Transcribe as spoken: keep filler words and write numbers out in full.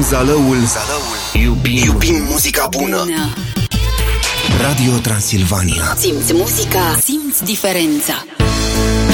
zalăul, zalăul. Iubim, iubim muzica bună. Radio Transilvania. Simți muzica, simți diferența.